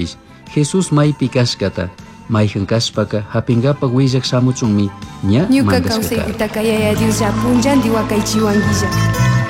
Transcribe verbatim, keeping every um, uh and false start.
Chaynapish Jesus maypi kashkata mayjan kashpaka hapingapak willak samuchunmi ña Ñuka mandaskakara. kawsaykutaka yaya Dios punllanti wakaychiwankicha.